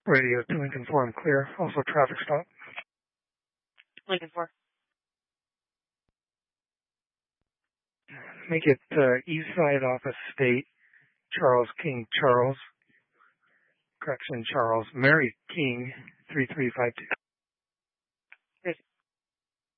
Radio to Lincoln 4, I'm clear. Also traffic stop. Lincoln 4. Make it east side off of State, Charles King Charles. Correction, Charles Mary King, 3352.